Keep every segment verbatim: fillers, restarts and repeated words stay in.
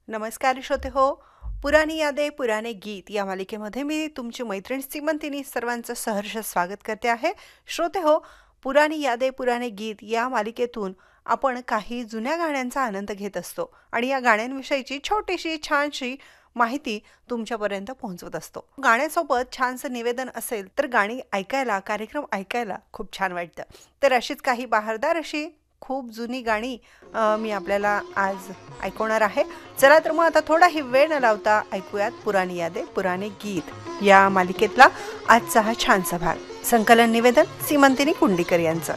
नमस्कार श्रोते हो. पुराणी यादे पुराणे गीत या मालिकेमध्ये मी तुमची मैत्रीण सीमंतिनी सर्वांचं सहर्ष स्वागत करते आहे. श्रोते हो, पुराणी यादे पुराणे गीत या मालिकेतून आपण काही जुन्या गाण्यांचा आनंद घेत असतो आणि या गाण्यांविषयीची छोटीशी छानशी माहिती तुमच्यापर्यंत पोहोचवत असतो. गाण्यासोबत छानसं निवेदन असेल तर गाणी ऐकायला, कार्यक्रम ऐकायला खूप छान वाटतं. तर अशीच काही बहारदार अशी खूप जुनी गाणी अ, मी आपल्याला आज ऐकवणार आहे. चला तर मग आता थोडाही वेळ न लावता ऐकूयात पुराणी यादे पुराणे गीत या मालिकेतला आजचा हा छानसा भाग. संकलन निवेदन सीमंतिनी कुंडीकर यांचं.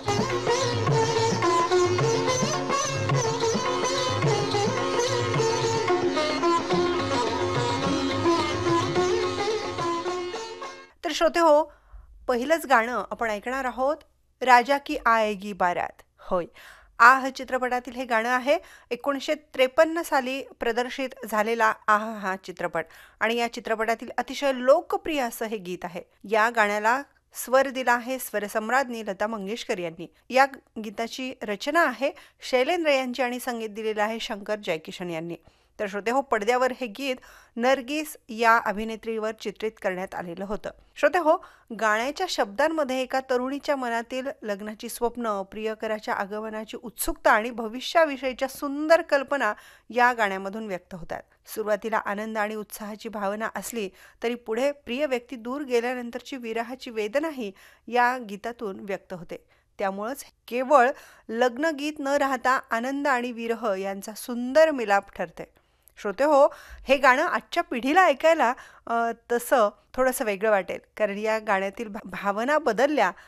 तर श्रोते हो, पहिलंच गाणं आपण ऐकणार आहोत राजा की आएगी बारात. होय, आह चित्रपटातील हे गाणं आहे. एकोणीसशे त्रेपन्न साली प्रदर्शित झालेला आह हा चित्रपट आणि या चित्रपटातील अतिशय लोकप्रिय असं हे गीत आहे. या गाण्याला स्वर दिला आहे स्वरसम्राज्ञी लता मंगेशकर यांनी. या गीताची रचना आहे शैलेंद्र यांची आणि संगीत दिलेलं आहे शंकर जयकिशन यांनी. तर श्रोते हो, पडद्यावर हे गीत नर्गिस या अभिनेत्रीवर चित्रित करण्यात आलेलं होतं. श्रोते हो, गाण्याच्या शब्दांमध्ये एका तरुणीच्या मनातील लग्नाची स्वप्न, प्रियकराच्या आगमनाची उत्सुकता आणि भविष्याविषयीच्या सुंदर कल्पना या गाण्यामधून व्यक्त होतात. सुरुवातीला आनंद आणि उत्साहाची भावना असली तरी पुढे प्रिय व्यक्ती दूर गेल्यानंतरची विरहाची वेदनाही या गीतातून व्यक्त होते. त्यामुळंच केवळ लग्नगीत न राहता आनंद आणि विरह यांचा सुंदर मिलाप ठरते. श्रोते हो, हे गाणं आजच्या पिढीला ऐकायला अ, तसं थोडंसं वेगळं वाटेल, कारण या गाण्यातील भा भावना बदलल्या